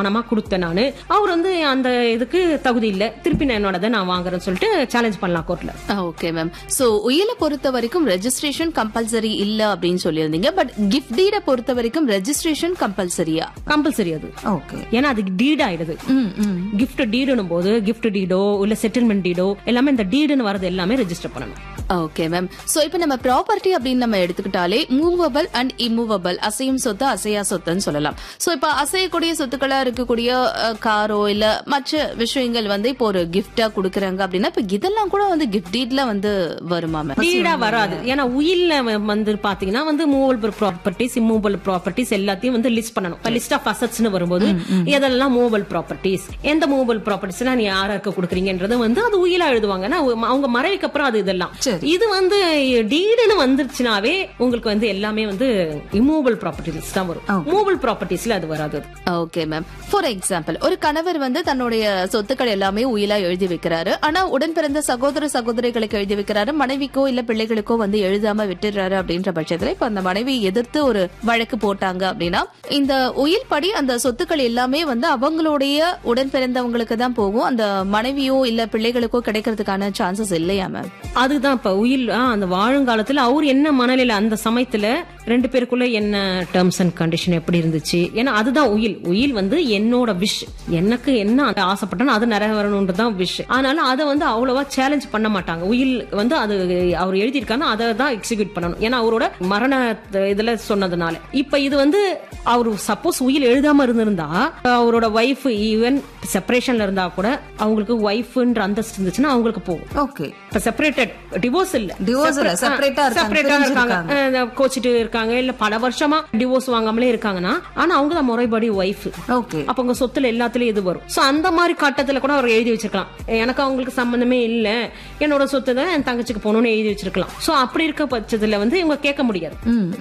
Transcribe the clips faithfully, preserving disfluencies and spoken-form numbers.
பணமா கொடுத்தேன் நானு, அவர் வந்து அந்த இதுக்கு தகுதி இல்ல, திருப்பி நான் என்னோட நான் வாங்குறேன்னு சொல்லிட்டு சேலஞ்ச் பண்ணலாம் கோர்ட்ல. Okay ma'am. சோ உயிலை பொறுத்த வரைக்கும் ரெஜிஸ்ட்ரேஷன் கம்பல்சரி இல்ல அப்படின்னு சொல்லியிருந்தீங்க. பட் கிஃப்ட் டீட பொறுத்த வரைக்கும் ரெஜிஸ்ட்ரேஷன் கம்பல்சரியா? கம்பல்சரி அது. ஓகே. ஏன்னா அது டீட் ஆயிடுது. கிஃப்ட் டீடுனும் போது கிஃப்ட் டீடோ இல்ல செட்டில்மெண்ட் டீடோ எல்லாமே இந்த டீடுன்னு வரது எல்லாமே ரெஜிஸ்டர் பண்ணணும். Okay ma'am. சோ இப்போ நம்ம ப்ராப்பர்ட்டி அப்படின்னு நம்ம எடுத்துக்கிட்டாலே மூவபிள் அண்ட் இம்மூவபிள், அசையும் சொத்து அசையா சொத்துன்னு சொல்லலாம். சோ இப்போ அசையக்கூடிய சொத்துக்களா இருக்கக்கூடிய காரோ இல்ல மற்ற விஷயங்கள் வந்து இப்போ ஒரு கிஃப்டா குடுக்கறாங்க அப்படின்னா இப்ப இதெல்லாம் கூட வந்து கிஃப்ட் டீட்ல வந்து வருமா மேம்? டீடா வராது. ஏன்னா உயில்ல வந்து பாத்தீங்கன்னா வந்து மூவபிள் ப்ராப்பர்ட்டிஸ் இம்மூவபிள் ப்ராப்பர்ட்டிஸ் எல்லாத்தையும் வந்து லிஸ்ட் பண்ணணும். லிஸ்ட் ஆஃப் அசெட்ஸ்னு வரும்போது இதெல்லாம் மூவபிள் ப்ராப்பர்ட்டிஸ், எந்த மூவபிள் ப்ராப்பர்ட்டிஸ் நீ யாருக்கு கொடுக்குறீங்கன்றது வந்து அது உயிலா எழுதுவாங்க. அவங்க மறைவுக்கு அப்புறம் அது இதெல்லாம். இது வந்து டீடுன்னு வந்துருச்சுனாவே உங்களுக்கு வந்து எல்லாமே வந்து இம்மூவபிள் ப்ராப்பர்ட்டிஸ் தான் வரும். மூவபிள் ப்ராப்பர்ட்டிஸ்ல அது வராது. Okay ma'am. ஃபார் எக்ஸாம்பிள் ஒரு கணவர் வந்து தன்னுடைய சொத்துக்கள் எல்லாமே உயிலா எழுதி வைக்கிறாரு. ஆனா உடன் பிறந்த சகோதர சகோதரிகளுக்கு எழுதி வைக்கிறாரு, மனைவிக்கோ இல்ல பிள்ளைகளுக்கோ வந்து எழுதாம விட்டுறாரு. அப்படின்ற பட்சத்துல இப்ப அந்த மனைவி எதிர்த்து ஒரு வழக்கு போட்டாங்க அப்படின்னா இந்த உயில் படி அந்த சொத்துக்கள் எல்லாமே வந்து அவங்களுடைய உடன் பிறந்தவங்களுக்கு தான் போகும். அந்த மனைவியோ இல்ல பிள்ளைகளுக்கோ கிடைக்கிறதுக்கான சான்சஸ் இல்லையா மேம்? அதுதான் இப்ப உயில் அந்த வாழுங்காலத்துல அவர் என்ன மனநிலை அந்த சமயத்துல ரெண்டு பேருக்குள்ள என்ன டேர்ம்ஸ் அண்ட் கண்டிஷன் எப்படி இருந்துச்சு. ஏன்னா அதுதான் உயில். உயில் வந்து என்னோட விஷ், எனக்கு என்ன ஆசைப்பட்டனோ அது நிறைவேறணும்ன்றதான் விஷ். அதனால அதை வந்து அவ்வளவா சேலஞ்ச் பண்ண மாட்டாங்க. உயில் வந்து அது அவர் எழுதியிருக்காங்க அதை தான் எக்ஸிக்யூட் பண்ணணும். ஏன்னா அவரோட மரண இதுல சொன்னதுனால. இப்ப இது வந்து அவரு சப்போஸ் உயில் எழுதாம இருந்திருந்தா அவரோட ஒய்ஃப் ஈவன் செப்பரேஷன்ல இருந்தா கூட அவங்களுக்கு ஒய்ஃப்ன்ற அந்தஸ்து இருந்துச்சுன்னா அவங்களுக்கு போகும். ஓகே. இப்ப செப்பரேட்டட் டிவோர்ஸ் இல்ல, டிவோர்ஸ் இல்ல, செப்பரேட்டா செப்பரேட்டா இருக்காங்க, கோச்சிட்டு இருக்காங்க, இல்ல பல வருஷமா டிவோர்ஸ் வாங்காமலே இருக்காங்கன்னா ஆனா அவங்க தான் முறைப்படி ஒய்ஃப். ஓகே. அப்ப உங்க சொத்துல எல்லாத்துலயும் இது வரும். சோ அந்த மாதிரி கட்டத்துல கூட அவர் எழுதி வச்சிருக்கலாம், எனக்கு அவங்களுக்கு சம்பந்தமே இல்ல, என்னோட சொத்து தான் என் தங்கச்சிக்கு போகணும்னு எழுதி வச்சிருக்கலாம். சோ அப்படி இருக்க பட்சத்துல வந்து இவங்க கேட்க முடியாது.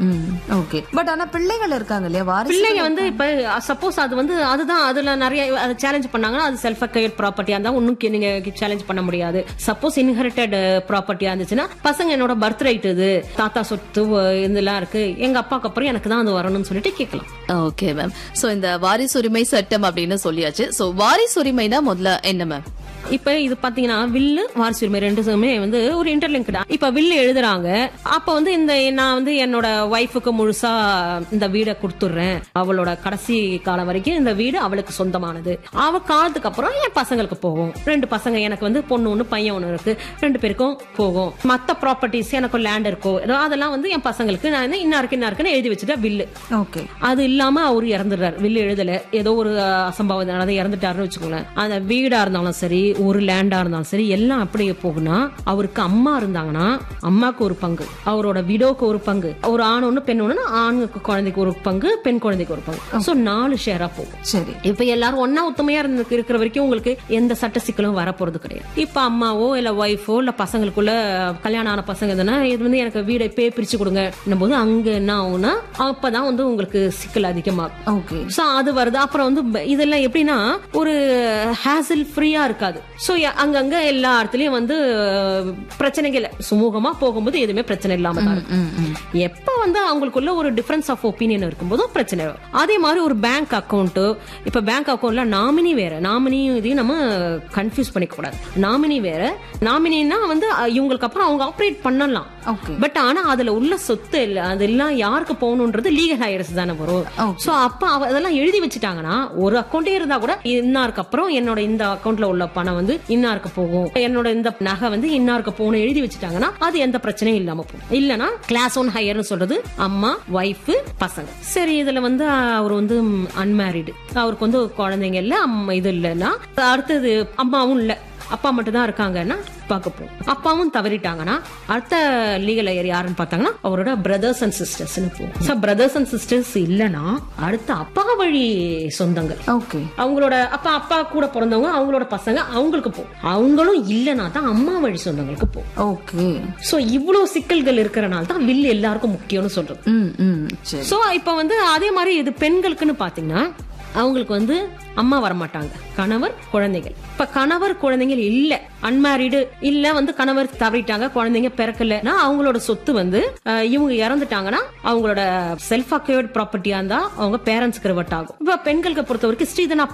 ஓகே. பட் ஆனா பிள்ளைகள் இருக்காங்க இல்லையா, பிள்ளைங்க வந்து இப்ப சப்போஸ் அது வந்து அதுதான் அதுல நிறைய சேலஞ்ச் பண்ணாங்கன்னா அது செல்ஃப் அக்வயர்ட் ப்ராப்பர்ட்டியா இருந்தா ஒன்னும் நீங்க சேலஞ்ச் பண்ண முடியாது. சப்போஸ் இன்ஹெரிட்டட் ப்ராப்பர்ட்டியா இருந்துச்சுன்னா பசங்க என்னோட பர்த் ரைட் இது, தாத்தா சொத்து இதெல்லாம் இருக்கு, எங்க அப்பாக்கு அப்புறம் எனக்கு தான் அது வரணும்னு சொல்லிட்டு கேட்கலாம். Okay ma'am. சோ இந்த வாரிசுரிமை சட்டம் அப்படின்னு சொல்லியாச்சு. சோ வாரிசுரிமைனா முதல்ல என்ன மேம்? இப்ப இது பாத்தீங்கன்னா வில்லு வாரிசுரிமை ரெண்டுமே வந்து ஒரு இன்டர்லிங்க்டா. இப்ப வில்லு எழுதுறாங்க, அப்ப வந்து இந்த நான் வந்து என்னோட ஒய்ஃபுக்கு முழுசா இந்த வீடை கொடுத்துடுறேன், அவளோட கடைசி காலம் வரைக்கும் இந்த வீடு அவளுக்கு சொந்தமானது, அவ காலத்துக்கு அப்புறம் என் பசங்களுக்கு போகும், ரெண்டு பசங்க எனக்கு வந்து பொண்ணு ஒண்ணு பையன் ஒண்ணு இருக்கு, ரெண்டு பேருக்கும் போகும், மத்த ப்ராப்பர்ட்டிஸ் எனக்கு லேண்ட் இருக்கோ அதெல்லாம் வந்து என் பசங்களுக்கு நான் இன்னாருக்கு இன்னாருக்குன்னு எழுதி வச்சுட்டா வில்லு. ஓகே. அது இல்லாம அவரு இறந்துடுறாரு, வில்லு எழுதல, ஏதோ ஒரு அசம்பாவிதம் நடந்து இறந்துட்டாருன்னு வச்சுக்கோங்களேன், அந்த வீடா இருந்தாலும் சரி ஒரு லேண்டா இருந்தாலும் சரி எல்லாம் அப்படியே போகுனா அவருக்கு அம்மா இருந்தாங்கன்னா அம்மாக்கு ஒரு பங்கு, அவரோட விடோக்கு ஒரு பங்கு, ஒரு ஆண் ஒண்ணு பெண் ஒண்ணு ஆணுக்கு குழந்தைக்கு ஒரு பங்கு, பெண் குழந்தைக்கு ஒரு பங்கு. சோ நாலு ஷேரா போகும். சரி. இப்ப எல்லாரும் ஒன்னா ஒத்துமையா இருக்கிற வரைக்கும் உங்களுக்கு எந்த சட்ட சிக்கலும் வரப்போறது கிடையாது. இப்ப அம்மாவோ இல்ல ஒய்ஃபோ இல்ல பசங்களுக்குள்ள கல்யாணம் ஆன பசங்க தானே இது வந்து எனக்கு வீடை பே பிரிச்சு கொடுங்க போது அங்க என்ன ஆகும்னா அப்பதான் வந்து உங்களுக்கு சிக்கல் அதிகமாகும். ஓகே. சோ அது வருது. அப்புறம் வந்து இதெல்லாம் எப்படின்னா ஒரு ஹேசல் ஃப்ரீயா இருக்காது. சோ அங்கங்க எல்லா இடத்துலயும் வந்து பிரச்சனைகள் சுமூகமா போகும்போது எதுவுமே பிரச்சனை இல்லாம தான் எப்ப வந்து அவங்களுக்குள்ள ஒரு டிஃபரன்ஸ் ஆஃப் ஒப்பீனியன் இருக்கும்போதும் பிரச்சனை. அதே மாதிரி ஒரு பேங்க் அக்கௌண்ட், இப்ப பேங்க் அக்கௌண்ட்ல நாமினி வேற, நாமினியும் இதையும் நம்ம கன்ஃபியூஸ் பண்ணிக்க கூடாது. நாமினி வேற, நாமினின்னா வந்து இவங்களுக்கு அப்புறம் அவங்க ஆப்ரேட் பண்ணலாம். பட் ஆனா அதுல உள்ள சொத்து இல்ல அதெல்லாம் யாருக்கு போகணும்ன்றது லீகல் ஹையர்ஸ் தானே வரும். சோ அப்ப அதெல்லாம் எழுதி வச்சுட்டாங்கன்னா ஒரு அக்கௌண்டே இருந்தா கூட இன்னாருக்கு அப்புறம் என்னோட இந்த அக்கௌண்ட்ல உள்ள பணம் வந்து இன்னாருக்கு போகும், என்னோட இந்த நகை வந்து இன்னாருக்கு போகணும் எழுதி வச்சுட்டாங்கன்னா அது எந்த பிரச்சனையும் இல்லாம போகும். இல்லனா கிளாஸ் ஒன் ஹையர்னு சொல்றது அம்மா ஒய்ஃப் பசங்க. சரி இதுல வந்து அவர் வந்து அன்மேரிடு, அவருக்கு வந்து குழந்தைங்க இல்ல அம்மா இது இல்லன்னா அடுத்தது அம்மாவும் இல்ல அப்பா மட்டும் தான் இருக்காங்கன்னா பார்க்க போகும். அப்பாவும் தவறிட்டாங்கன்னா அடுத்த லீகல் ஹையர் யாருன்னு பார்த்தாங்கன்னா அவரோட பிரதர்ஸ் அண்ட் சிஸ்டர்ஸ் போகும். பிரதர்ஸ் அண்ட் சிஸ்டர்ஸ் இல்லனா அடுத்த அப்பா வழி சொந்தங்கள், ஓகே, அவங்களோட அப்பா அப்பா கூட பிறந்தவங்க அவங்களோட பசங்க அவங்களுக்கு போகும். அவங்களும் இல்லனா தான் அம்மா வழி சொந்தங்களுக்கு போகும். ஓகே. சோ இவ்வளவு சிக்கல்கள் இருக்கிறனால தான் வில் எல்லாருக்கும் முக்கியம்னு சொல்றது. சோ இப்ப வந்து அதே மாதிரி இது பெண்களுக்குன்னு பாத்தீங்கன்னா அவங்களுக்கு வந்து அம்மா வரமாட்டாங்க, கணவர் குழந்தைகள். இப்ப கணவர் குழந்தைகள் இல்ல, அன்மேரிடு இல்ல, வந்து கணவர் தவறிட்டாங்க, குழந்தைங்க பிறக்கலன்னா அவங்களோட சொத்து வந்து இவங்க இறந்துட்டாங்கன்னா அவங்களோட செல்ஃப் அக்வயர்ட் ப்ராப்பர்ட்டியா இருந்தா அவங்க பேரண்ட்ஸ்க்கு ரிவர்ட் ஆகும். இப்ப பெண்களுக்கு பொறுத்த வரைக்கும் ஸ்ரீதனா